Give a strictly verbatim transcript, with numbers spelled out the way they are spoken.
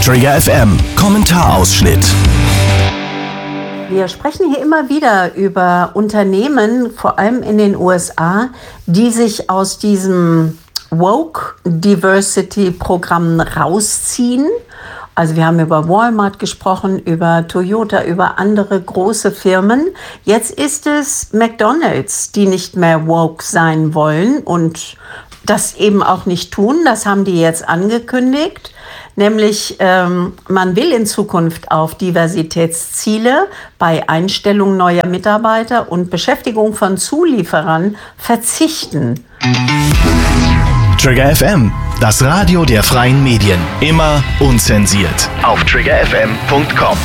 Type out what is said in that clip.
Trigger F M Kommentarausschnitt. Wir sprechen hier immer wieder über Unternehmen, vor allem in den U S A, die sich aus diesem Woke-Diversity-Programm rausziehen. Also wir haben über Walmart gesprochen, über Toyota, über andere große Firmen. Jetzt ist es McDonald's, die nicht mehr woke sein wollen und das eben auch nicht tun. Das haben die jetzt angekündigt. Nämlich, ähm, man will in Zukunft auf Diversitätsziele bei Einstellung neuer Mitarbeiter und Beschäftigung von Zulieferern verzichten. Trigger F M, das Radio der freien Medien. Immer unzensiert. Auf trigger f m punkt com.